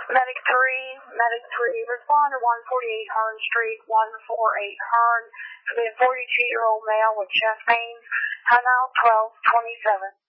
Medic 3, respond to 148 Hearn Street, 148 Hearn, for the 42-year-old male with chest pains, timeout 12:27.